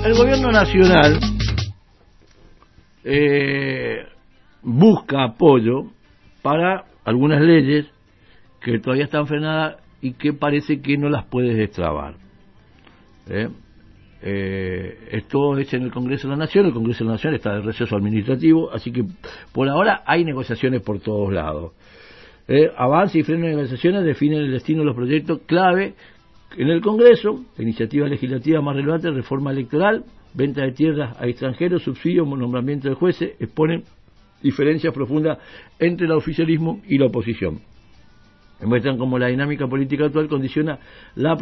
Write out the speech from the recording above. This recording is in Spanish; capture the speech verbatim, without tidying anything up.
El gobierno nacional eh, busca apoyo para algunas leyes que todavía están frenadas y que parece que no las puede destrabar. ¿Eh? Eh, esto es en el Congreso de la Nación. El Congreso de la Nación está de receso administrativo, así que por ahora hay negociaciones por todos lados. Eh, avance y freno de negociaciones definen el destino de los proyectos clave en el Congreso: la iniciativa legislativa más relevante, reforma electoral, venta de tierras a extranjeros, subsidios, nombramiento de jueces, exponen diferencias profundas entre el oficialismo y la oposición. Demuestran cómo la dinámica política actual condiciona la